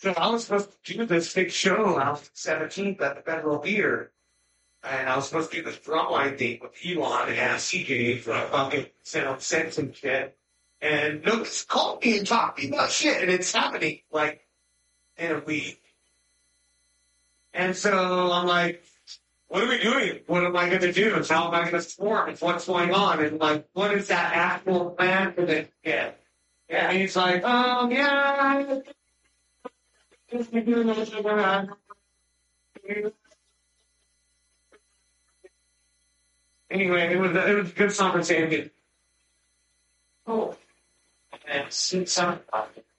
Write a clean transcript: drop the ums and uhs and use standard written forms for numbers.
So I was supposed to do this big show on the 17th at the Federal Theater. And I was supposed to do this drumline thing with Elon and CJ for a fucking sense and shit. And nobody's called me and talked to me about shit, and it's happening like in a week. And so I'm like, what are we doing? What am I going to do? And how am I going to perform? And what's going on? And like, what is that actual plan for this kid? Yeah. And he's like, yeah. Anyway, it was a good conversation. Oh, and since